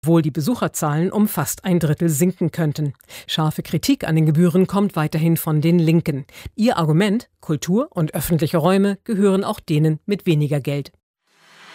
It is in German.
obwohl die Besucherzahlen um fast 1/3 sinken könnten. Scharfe Kritik an den Gebühren kommt weiterhin von den Linken. Ihr Argument: Kultur und öffentliche Räume gehören auch denen mit weniger Geld.